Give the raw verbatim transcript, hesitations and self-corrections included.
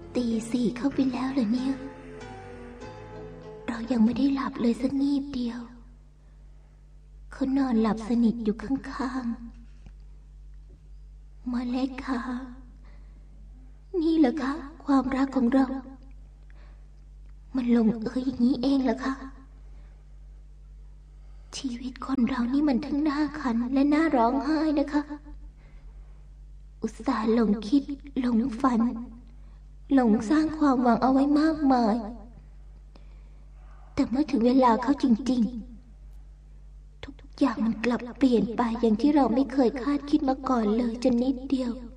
ตีสี่เข้าไปแล้วเหรอเนี่ยเรายังไม่ได้หลับเลยสักงีบเดียวเขานอนหลับสนิทอยู่ข้างๆมาเล็กค่ะนี่เหรอคะความรักของเรามันลงเอยอย่างนี้เองเหรอคะชีวิตคนเรานี่มันทั้งน่าขันและน่าร้องไห้นะคะอุตส่าห์หลงคิดหลงฝันหลงสร้างความหวังเอาไว้มากมายแต่เมื่อถึงเวลาเขาจริงๆทุกอย่างมันกลับเปลี่ยนไปอย่างที่เราไม่เคยคาดคิดมาก่อนเลยจนนิดเดียว